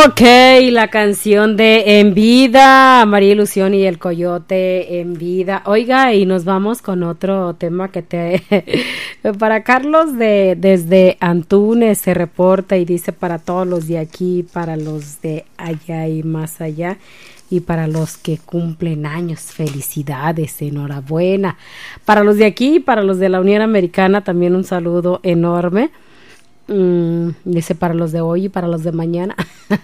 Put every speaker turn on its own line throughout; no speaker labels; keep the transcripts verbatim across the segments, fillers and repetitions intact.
Ok, la canción de En Vida, María Ilusión y el Coyote, En Vida. Oiga, y nos vamos con otro tema que te... para Carlos de desde Antunes se reporta y dice para todos los de aquí, para los de allá y más allá, y para los que cumplen años, felicidades, enhorabuena. Para los de aquí, para los de la Unión Americana, también un saludo enorme. Mm, dice para los de hoy y para los de mañana.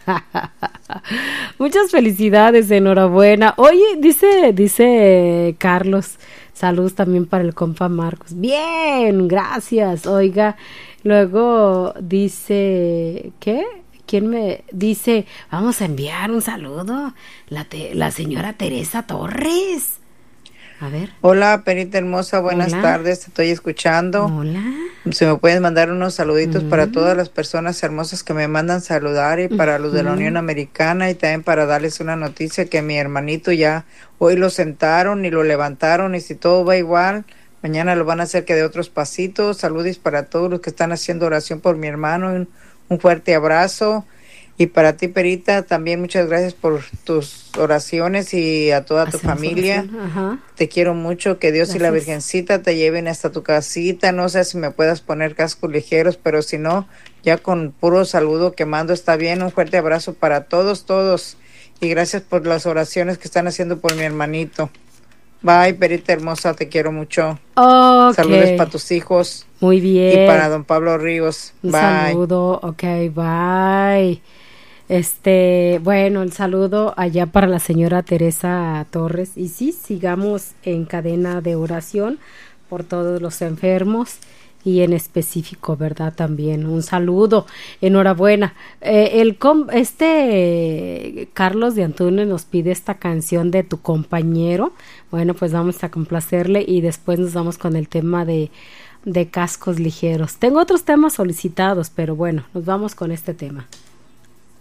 Muchas felicidades, enhorabuena. Oye, dice, dice Carlos, saludos también para el compa Marcos. Bien, gracias. Oiga, luego dice, ¿qué? ¿Quién me dice? Vamos a enviar un saludo. La, te, la señora Teresa Torres. A ver.
Hola, Perita hermosa, buenas
Hola.
tardes, te estoy escuchando.
Hola.
Si me puedes mandar unos saluditos
Mm.
para todas las personas hermosas que me mandan saludar y para los de la
Mm.
Unión Americana y también para darles una noticia que mi hermanito ya hoy lo sentaron y lo levantaron y si todo va igual, mañana lo van a hacer que de otros pasitos. Saludos para todos los que están haciendo oración por mi hermano, un, un fuerte abrazo. Y para ti, Perita, también muchas gracias por tus oraciones y a toda tu
Hacemos
familia.
oración. Ajá.
Te quiero mucho, que Dios y la
Gracias.
Virgencita te lleven hasta tu casita. No sé si me puedas poner cascos ligeros, pero si no, ya con puro saludo que mando está bien. Un fuerte abrazo para todos, todos. Y gracias por las oraciones que están haciendo por mi hermanito. Bye, Perita hermosa, te quiero mucho.
Ok.
Saludos para tus hijos
Muy bien.
y para don Pablo Ríos.
Un
Bye.
saludo. Ok, bye. Este, bueno, el saludo allá para la señora Teresa Torres. Y sí, sigamos en cadena de oración por todos los enfermos y en específico, ¿verdad? También un saludo, enhorabuena. Eh, el com este Carlos de Antunes nos pide esta canción de Tu Compañero. Bueno, pues vamos a complacerle y después nos vamos con el tema de, de cascos ligeros. Tengo otros temas solicitados, pero bueno, nos vamos con este tema.